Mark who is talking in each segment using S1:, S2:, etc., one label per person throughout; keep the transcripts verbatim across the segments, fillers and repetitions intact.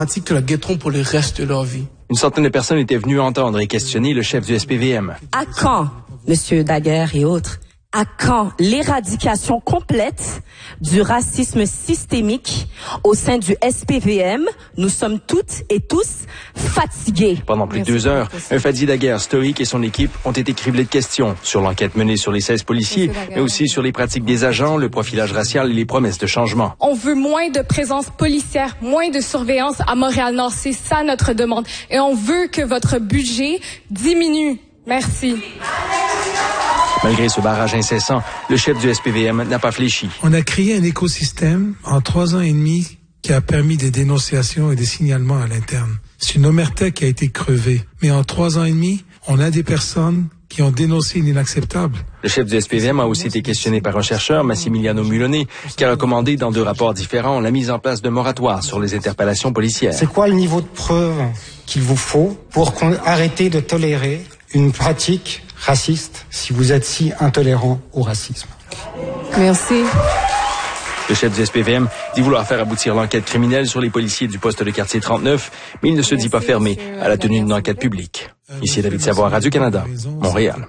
S1: que la guetteront pour le reste de leur vie.
S2: Une centaine de personnes étaient venues entendre et questionner le chef du S P V M.
S3: À quand, Monsieur Daguerre et autres, à quand l'éradication complète du racisme systémique au sein du S P V M? Nous sommes toutes et tous fatigués.
S2: Pendant plus de deux heures, un Fadi Daguerre stoïque et son équipe ont été criblés de questions sur l'enquête menée sur les seize policiers, mais aussi sur les pratiques des agents, le profilage racial et les promesses de changement.
S4: On veut moins de présence policière, moins de surveillance à Montréal-Nord. C'est ça notre demande. Et on veut que votre budget diminue. Merci.
S2: Malgré ce barrage incessant, le chef du S P V M n'a pas fléchi.
S5: On a créé un écosystème en trois ans et demi qui a permis des dénonciations et des signalements à l'interne. C'est une omerta qui a été crevée. Mais en trois ans et demi, on a des personnes qui ont dénoncé l'inacceptable.
S2: Le chef du S P V M a aussi été questionné par un chercheur, Massimiliano Mulone, qui a recommandé dans deux rapports différents la mise en place d'un moratoire sur les interpellations policières.
S6: C'est quoi le niveau de preuve qu'il vous faut pour arrêter de tolérer une pratique raciste si vous êtes si intolérant au racisme?
S4: Merci.
S2: Le chef du S P V M dit vouloir faire aboutir l'enquête criminelle sur les policiers du poste de quartier trente-neuf, mais il ne se dit pas fermé à la tenue d'une enquête publique. Ici David Savoie, Radio-Canada, Montréal.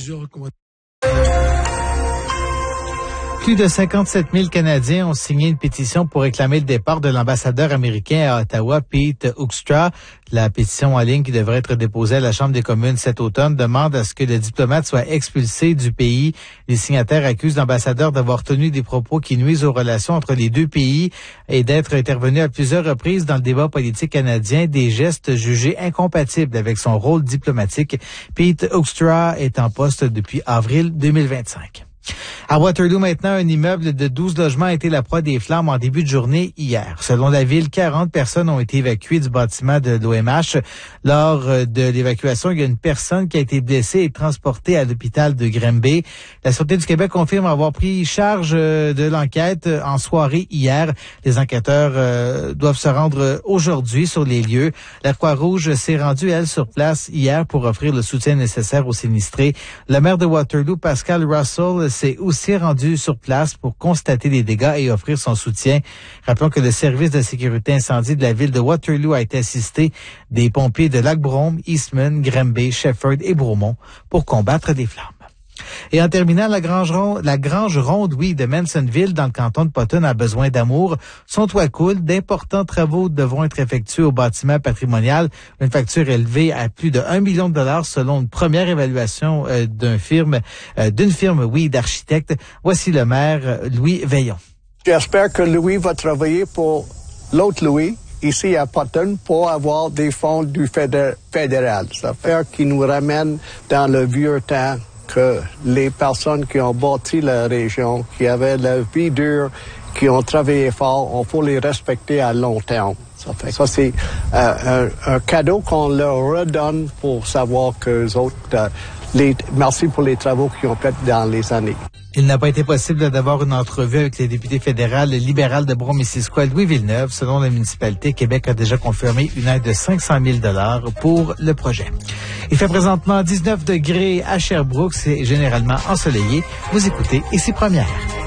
S7: Plus de cinquante-sept mille Canadiens ont signé une pétition pour réclamer le départ de l'ambassadeur américain à Ottawa, Pete Hoekstra. La pétition en ligne qui devrait être déposée à la Chambre des communes cet automne demande à ce que le diplomate soit expulsé du pays. Les signataires accusent l'ambassadeur d'avoir tenu des propos qui nuisent aux relations entre les deux pays et d'être intervenu à plusieurs reprises dans le débat politique canadien, des gestes jugés incompatibles avec son rôle diplomatique. Pete Hoekstra est en poste depuis avril deux mille vingt-cinq. À Waterloo, maintenant, un immeuble de douze logements a été la proie des flammes en début de journée hier. Selon la ville, quarante personnes ont été évacuées du bâtiment de l'O M H. Lors de l'évacuation, il y a une personne qui a été blessée et transportée à l'hôpital de Granby. La Sûreté du Québec confirme avoir pris charge de l'enquête en soirée hier. Les enquêteurs euh, doivent se rendre aujourd'hui sur les lieux. La Croix-Rouge s'est rendue, elle, sur place hier pour offrir le soutien nécessaire aux sinistrés. Le maire de Waterloo, Pascal Russell, s'est aussi rendu sur place pour constater les dégâts et offrir son soutien. Rappelons que le service de sécurité incendie de la ville de Waterloo a été assisté des pompiers de Lac-Brome, Eastman, Granby, Shefford et Bromont pour combattre les flammes. Et en terminant, la Grange Ronde, la Grange Ronde, oui, de Mansonville, dans le canton de Potton, a besoin d'amour. Son toit coule. D'importants travaux devront être effectués au bâtiment patrimonial. Une facture élevée à plus de un million de dollars selon une première évaluation euh, d'une firme, euh, d'une firme, oui, d'architectes. Voici le maire, euh, Louis Veillon.
S8: J'espère que Louis va travailler pour l'autre Louis, ici à Potton, pour avoir des fonds du fédéral. Ça fait qui nous ramène dans le vieux temps, que les personnes qui ont bâti la région, qui avaient la vie dure, qui ont travaillé fort, on faut les respecter à long terme. Ça fait ça, c'est euh, un, un cadeau qu'on leur redonne pour savoir que les autres, euh, les, merci pour les travaux qu'ils ont faits dans les années.
S7: Il n'a pas été possible d'avoir une entrevue avec les députés fédéral libéral de Brome-Missisquoi, Louis Villeneuve. Selon la municipalité, Québec a déjà confirmé une aide de cinq cent mille dollars pour le projet. Il fait présentement dix-neuf degrés à Sherbrooke. C'est généralement ensoleillé. Vous écoutez Ici Première.